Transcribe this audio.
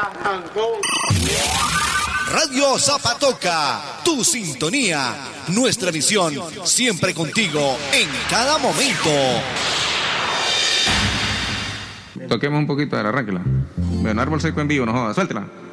Radio Zapatoca, tu sintonía, nuestra visión, siempre contigo en cada momento. Toquemos un poquito, arránquela. Bueno, árbol seco en vivo, no jodas, suéltela.